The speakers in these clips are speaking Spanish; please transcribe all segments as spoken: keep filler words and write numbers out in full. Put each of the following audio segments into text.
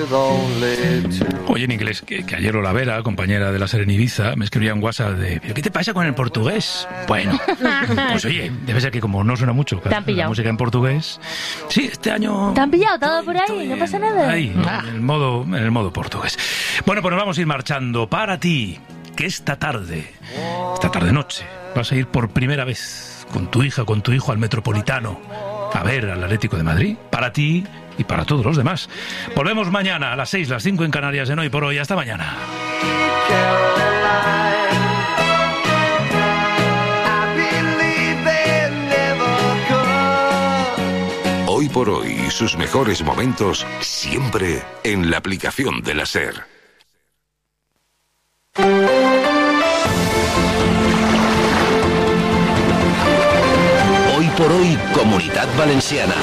Oye, en inglés, que, que ayer Olavera, compañera de la Seren Ibiza, me escribía en WhatsApp de ¿pero qué te pasa con el portugués? Bueno, pues oye, debe ser que como no suena mucho la, la música en portugués. Sí, este año... ¿Te han pillado todo por ahí? ¿No pasa nada? Ahí, ah. en, el modo, en el modo portugués. Bueno, pues nos vamos a ir marchando. Para ti, que esta tarde, esta tarde-noche, vas a ir por primera vez con tu hija, con tu hijo al Metropolitano a ver al Atlético de Madrid. Para ti y para todos los demás. Volvemos mañana a las seis, las cinco en Canarias en Hoy por Hoy. Hasta mañana. Hoy por Hoy, sus mejores momentos siempre en la aplicación de la SER. Hoy por Hoy, Comunitat Valenciana.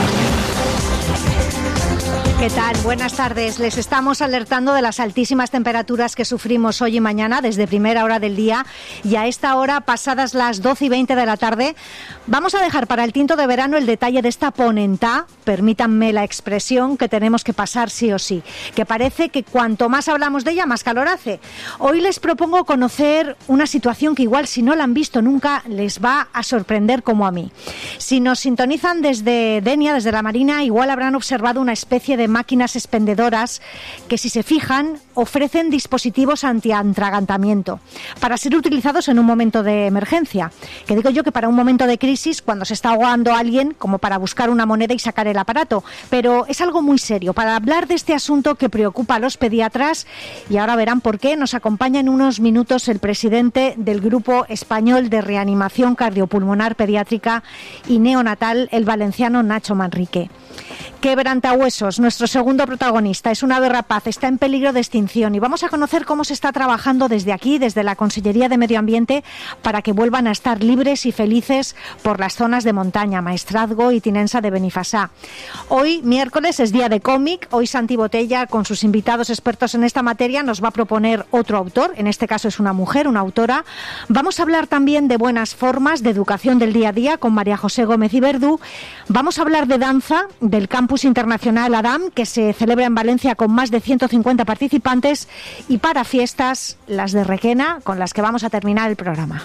¿Qué tal? Buenas tardes. Les estamos alertando de las altísimas temperaturas que sufrimos hoy y mañana desde primera hora del día, y a esta hora, pasadas las doce y veinte de la tarde, vamos a dejar para el tinto de verano el detalle de esta ponentá, permítanme la expresión, que tenemos que pasar sí o sí, que parece que cuanto más hablamos de ella, más calor hace. Hoy les propongo conocer una situación que igual, si no la han visto nunca, les va a sorprender como a mí. Si nos sintonizan desde Denia, desde la Marina, igual habrán observado una especie de máquinas expendedoras que, si se fijan, ofrecen dispositivos antiatragantamiento para ser utilizados en un momento de emergencia. Que digo yo que para un momento de crisis, cuando se está ahogando a alguien, como para buscar una moneda y sacar el aparato. Pero es algo muy serio. Para hablar de este asunto que preocupa a los pediatras, y ahora verán por qué, nos acompaña en unos minutos el presidente del Grupo Español de Reanimación Cardiopulmonar Pediátrica y Neonatal, el valenciano Nacho Manrique. Quebrantahuesos, nuestro segundo protagonista, es un ave rapaz, está en peligro de extinción, y vamos a conocer cómo se está trabajando desde aquí, desde la Consellería de Medio Ambiente, para que vuelvan a estar libres y felices por las zonas de montaña, Maestrazgo y Tinensa de Benifassá. Hoy, miércoles, es día de cómic. Hoy Santi Botella, con sus invitados expertos en esta materia, nos va a proponer otro autor, en este caso es una mujer, una autora. Vamos a hablar también de buenas formas, de educación del día a día, con María José Gómez y Verdú. Vamos a hablar de danza, del Campus Internacional Adam, que se celebra en Valencia con más de ciento cincuenta participantes, y para fiestas, las de Requena, con las que vamos a terminar el programa.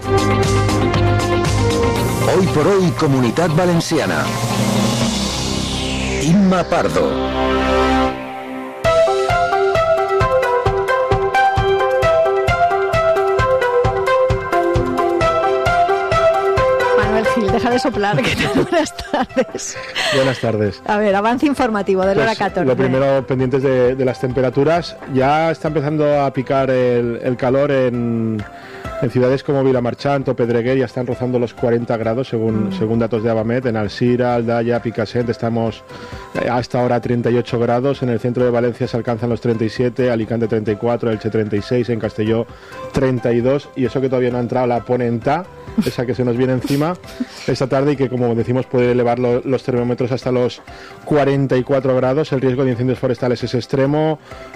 Hoy por Hoy, Comunitat Valenciana. Inma Pardo. Deja de soplar. ¿Qué tal? Buenas tardes. Buenas tardes. A ver, avance informativo de la hora catorce. Lo primero, pendientes de, de las temperaturas. Ya está empezando a picar el, el calor en, en ciudades como Vilamarchant o Pedreguer. Ya están rozando los cuarenta grados según, mm. según datos de Abamet. En Alcira, Aldaya, Picassent estamos hasta ahora a treinta y ocho grados. En el centro de Valencia se alcanzan los treinta y siete, Alicante treinta y cuatro, Elche treinta y seis, en Castelló treinta y dos. Y eso que todavía no ha entrado la ponentá, esa que se nos viene encima esta tarde, y que, como decimos, puede elevar lo, los termómetros hasta los cuarenta y cuatro grados. El riesgo de incendios forestales es extremo.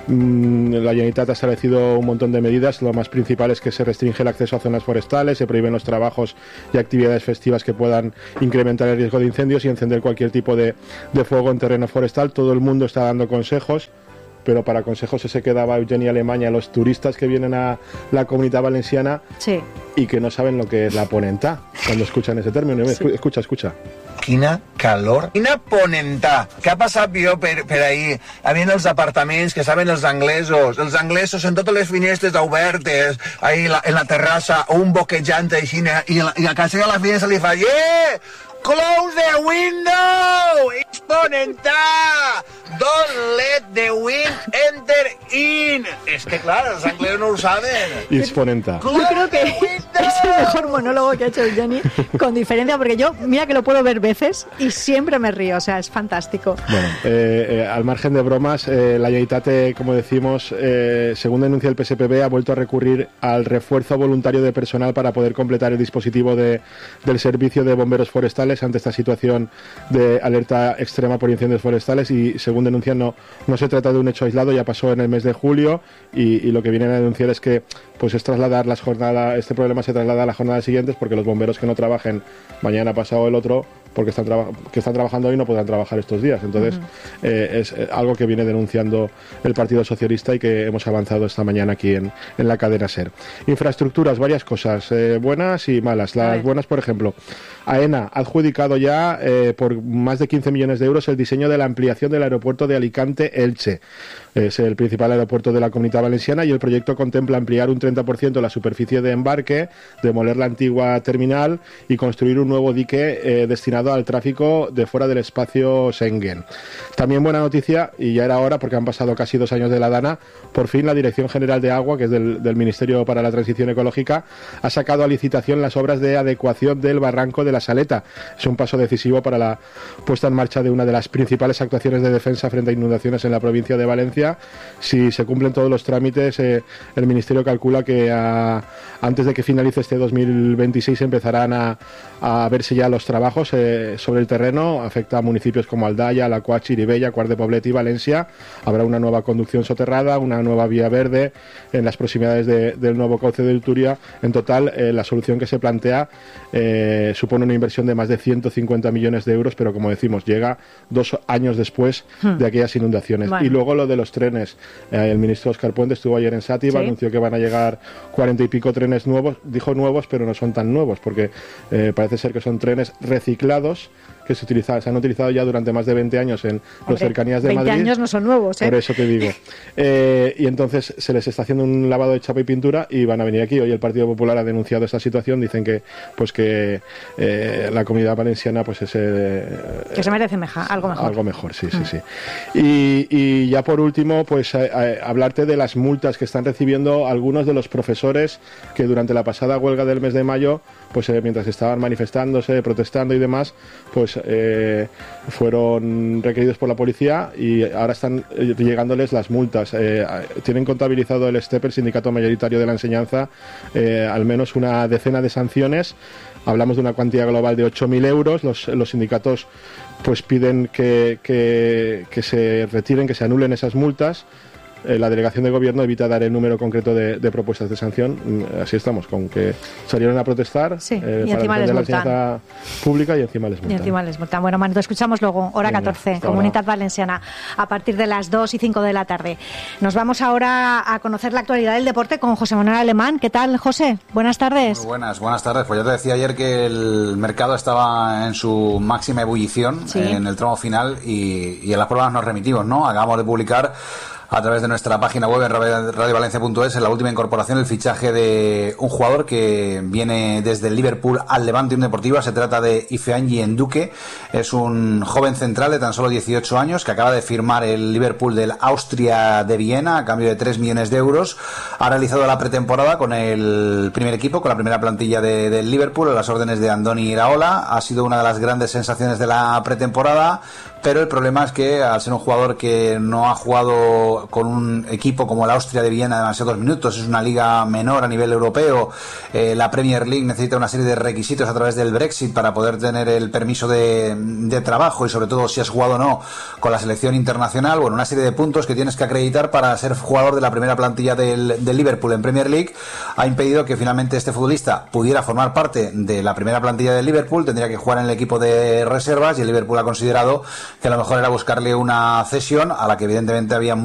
Mm, la Generalitat ha establecido un montón de medidas. Lo más principal es que se restringe el acceso a zonas forestales, se prohíben los trabajos y actividades festivas que puedan incrementar el riesgo de incendios y encender cualquier tipo de, de fuego en terreno forestal. Todo el mundo está dando consejos, pero para consejos se quedaba Eugenia Alemania, los turistas que vienen a la Comunitat Valenciana, sí, y que no saben lo que es la ponentá cuando escuchan ese término. Sí. Escucha, escucha. Quina calor, quina ponentà. Què ha passat jo per, per ahir? Havien els apartaments que saben els anglesos. Els anglesos en totes les finestres obertes, ahí la, en la terrassa, un boquejant així, i, i a casa de la finestra li fa yeah! Close the window! It's ponentà! Don't let the wind enter in! Es que claro, los anglesos no lo saben. It's ponentà. Yo creo que es el mejor monólogo que ha hecho Jenny, con diferencia, porque yo, mira que lo puedo ver veces y siempre me río, o sea, es fantástico. Bueno, eh, eh, al margen de bromas, eh, la Generalitat, como decimos, eh, según denuncia el P S P B, ha vuelto a recurrir al refuerzo voluntario de personal para poder completar el dispositivo de, del servicio de bomberos forestales ante esta situación de alerta extrema por incendios forestales, y según denuncian no, no se trata de un hecho aislado, ya pasó en el mes de julio, y, y lo que vienen a denunciar es que pues es trasladar las jornadas, este problema se traslada a las jornadas siguientes, porque los bomberos que no trabajen mañana, pasado o el otro, porque están, traba- que están trabajando hoy no podrán trabajar estos días. Entonces, uh-huh. eh, es algo que viene denunciando el Partido Socialista y que hemos avanzado esta mañana aquí en, en la cadena SER. Infraestructuras, varias cosas, eh, buenas y malas. Las buenas, por ejemplo, AENA ha adjudicado ya eh, por más de quince millones de euros el diseño de la ampliación del aeropuerto de Alicante-Elche. Es el principal aeropuerto de la Comunidad Valenciana y el proyecto contempla ampliar un treinta por ciento la superficie de embarque, demoler la antigua terminal y construir un nuevo dique eh, destinado al tráfico de fuera del espacio Schengen. También buena noticia, y ya era hora porque han pasado casi dos años de la DANA, por fin la Dirección General de Agua, que es del, del Ministerio para la Transición Ecológica, ha sacado a licitación las obras de adecuación del barranco de la Saleta. Es un paso decisivo para la puesta en marcha de una de las principales actuaciones de defensa frente a inundaciones en la provincia de Valencia. Si se cumplen todos los trámites, eh, el Ministerio calcula que a, antes de que finalice este dos mil veintiséis empezarán a, a verse ya los trabajos eh, sobre el terreno. Afecta a municipios como Aldaya, Lacuach, Iribella, Quart de Poblet y Valencia. Habrá una nueva conducción soterrada, una nueva vía verde en las proximidades de, del nuevo cauce del Turia. En total, eh, la solución que se plantea eh, supone una inversión de más de ciento cincuenta millones de euros, pero como decimos, llega dos años después hmm. de aquellas inundaciones. Bueno. Y luego lo de los trenes. Eh, el ministro Óscar Puente estuvo ayer en Sátiva, ¿sí? Anunció que van a llegar cuarenta y pico trenes nuevos. Dijo nuevos, pero no son tan nuevos, porque eh, parece ser que son trenes reciclados que se, utiliza, se han utilizado ya durante más de veinte años en las cercanías de Madrid. veinte años no son nuevos, ¿eh? Por eso te digo. Eh, y entonces se les está haciendo un lavado de chapa y pintura y van a venir aquí. Hoy el Partido Popular ha denunciado esta situación. Dicen que pues que eh, la Comunidad Valenciana pues es... Eh, que se merece meja, algo mejor. Algo mejor, sí, sí, mm. sí. Y, y ya por último, pues a, a, hablarte de las multas que están recibiendo algunos de los profesores que durante la pasada huelga del mes de mayo, pues eh, mientras estaban manifestándose, protestando y demás, pues Eh, fueron requeridos por la policía y ahora están eh, llegándoles las multas. Eh, tienen contabilizado el STEP, el Sindicato Mayoritario de la Enseñanza, eh, al menos una decena de sanciones. Hablamos de una cuantía global de ocho mil euros. Los, los sindicatos pues piden que, que, que se retiren, que se anulen esas multas. La delegación de gobierno evita dar el número concreto de, de propuestas de sanción. Así estamos, con que salieron a protestar sí, eh, y encima para les la multan. enseñanza pública y encima les multan. Y encima les multan. Bueno, Manu, te escuchamos luego, hora Venga, catorce, Comunidad Valenciana, a partir de las dos y cinco de la tarde. Nos vamos ahora a conocer la actualidad del deporte con José Manuel Alemán. ¿Qué tal, José? Buenas tardes. Muy buenas, buenas tardes. Pues ya te decía ayer que el mercado estaba en su máxima ebullición, sí, en el tramo final y, y en las pruebas nos remitimos, ¿no? Acabamos de publicar a través de nuestra página web en radio valencia punto es en la última incorporación el fichaje de un jugador que viene desde el Liverpool al Levante Unión Deportiva. Se trata de Ifeanyi Enduque. Es un joven central de tan solo dieciocho años que acaba de firmar el Liverpool del Austria de Viena a cambio de tres millones de euros. Ha realizado la pretemporada con el primer equipo, con la primera plantilla de, del Liverpool a las órdenes de Andoni Iraola. Ha sido una de las grandes sensaciones de la pretemporada, pero el problema es que al ser un jugador que no ha jugado con un equipo como el Austria de Viena demasiados minutos, es una liga menor a nivel europeo, eh, la Premier League necesita una serie de requisitos a través del Brexit para poder tener el permiso de, de trabajo y sobre todo si has jugado o no con la selección internacional, bueno, una serie de puntos que tienes que acreditar para ser jugador de la primera plantilla del, del Liverpool en Premier League. Ha impedido que finalmente este futbolista pudiera formar parte de la primera plantilla del Liverpool, tendría que jugar en el equipo de reservas y el Liverpool ha considerado que lo mejor era buscarle una cesión a la que evidentemente había